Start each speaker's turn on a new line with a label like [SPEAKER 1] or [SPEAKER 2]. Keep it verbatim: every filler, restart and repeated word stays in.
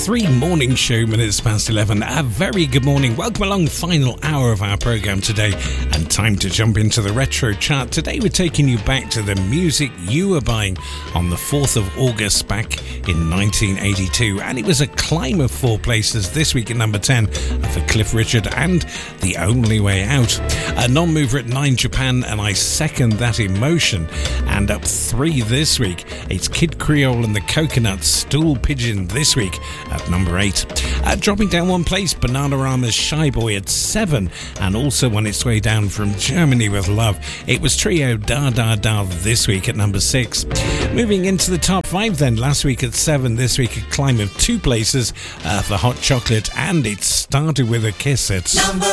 [SPEAKER 1] Three morning show minutes past eleven. A very good morning. Welcome along, final hour of our programme today, and time to jump into the retro chart. Today we're taking you back to the music you were buying on the fourth of August back in nineteen eighty-two, and it was a climb of four places this week at number ten for Cliff Richard and The Only Way Out. A non-mover at nine, Japan, and I Second That Emotion. And up three this week, it's Kid Creole and the Coconuts, Stool Pigeon this week at number eight. Uh, dropping down one place, Bananarama's Shy Boy at seven, and also on its way down from Germany with Love, it was Trio Da Da Da this week at number six. Moving into the top five then, last week at seven, this week a climb of two places uh, for Hot Chocolate, and it started with a kiss at
[SPEAKER 2] number